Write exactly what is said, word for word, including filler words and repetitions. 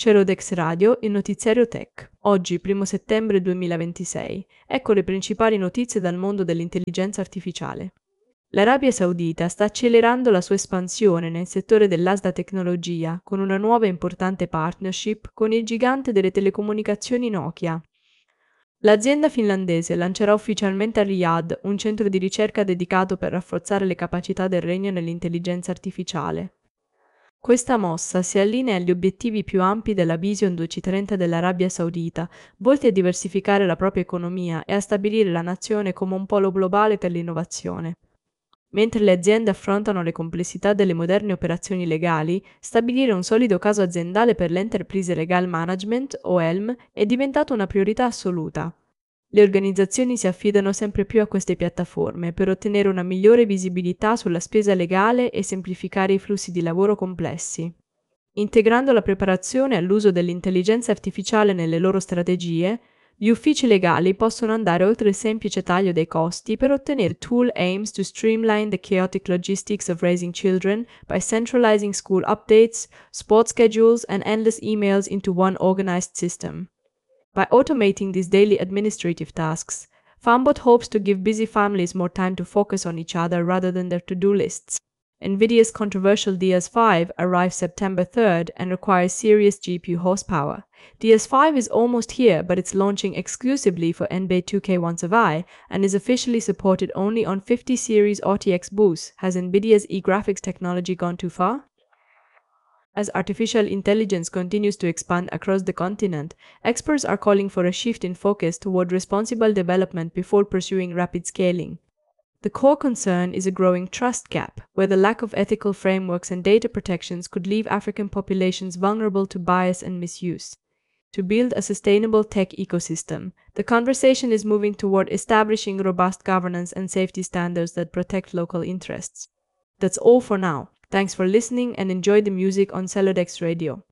Cerodex Radio, il notiziario tech. Oggi, primo settembre duemilaventisei. Ecco le principali notizie dal mondo dell'intelligenza artificiale. L'Arabia Saudita sta accelerando la sua espansione nel settore dell'alta tecnologia con una nuova e importante partnership con il gigante delle telecomunicazioni Nokia. L'azienda finlandese lancerà ufficialmente a Riyadh un centro di ricerca dedicato per rafforzare le capacità del regno nell'intelligenza artificiale. Questa mossa si allinea agli obiettivi più ampi della Vision duemilatrenta dell'Arabia Saudita, volti a diversificare la propria economia e a stabilire la nazione come un polo globale per l'innovazione. Mentre le aziende affrontano le complessità delle moderne operazioni legali, stabilire un solido caso aziendale per l'Enterprise Legal Management, o E L M, è diventato una priorità assoluta. Le organizzazioni si affidano sempre più a queste piattaforme per ottenere una migliore visibilità sulla spesa legale e semplificare i flussi di lavoro complessi. Integrando la preparazione all'uso dell'intelligenza artificiale nelle loro strategie, gli uffici legali possono andare oltre il semplice taglio dei costi per ottenere tool aims to streamline the chaotic logistics of raising children by centralizing school updates, sport schedules, and endless emails into one organized system. By automating these daily administrative tasks, Fambot hopes to give busy families more time to focus on each other rather than their to-do lists. NVIDIA's controversial D S five arrives September third and requires serious G P U horsepower. D S five is almost here, but it's launching exclusively for N B A two K Survive and is officially supported only on fifty series R T X boosts. Has NVIDIA's e-graphics technology gone too far? As artificial intelligence continues to expand across the continent, experts are calling for a shift in focus toward responsible development before pursuing rapid scaling. The core concern is a growing trust gap, where the lack of ethical frameworks and data protections could leave African populations vulnerable to bias and misuse. To build a sustainable tech ecosystem, the conversation is moving toward establishing robust governance and safety standards that protect local interests. That's all for now. Thanks for listening and enjoy the music on Celodex Radio.